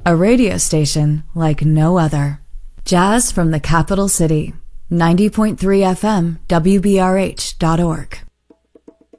a radio station like no other. Jazz from the capital city, 90.3 FM, WBRH.org.